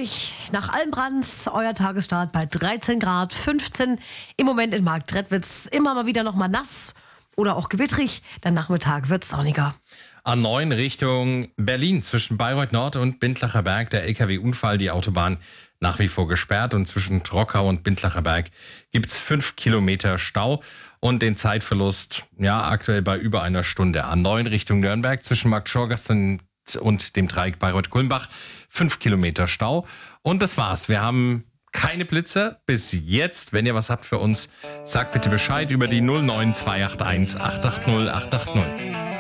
euch nach Almbrands, euer Tagesstart bei 13 Grad 15. Im Moment in Marktredwitz immer mal wieder noch mal nass oder auch gewittrig. Dann Nachmittag wird es sonniger. A9 Richtung Berlin zwischen Bayreuth Nord und Bindlacher Berg. Der LKW-Unfall, die Autobahn nach wie vor gesperrt. Und zwischen Trockau und Bindlacher Berg gibt es 5 Kilometer Stau. Und den Zeitverlust, aktuell bei über einer Stunde. A9 Richtung Nürnberg zwischen Markt Schorgast und dem Dreieck Bayreuth-Kulmbach. 5 Kilometer Stau. Und das war's. Wir haben keine Blitze bis jetzt. Wenn ihr was habt für uns, sagt bitte Bescheid über die 09281 880 880.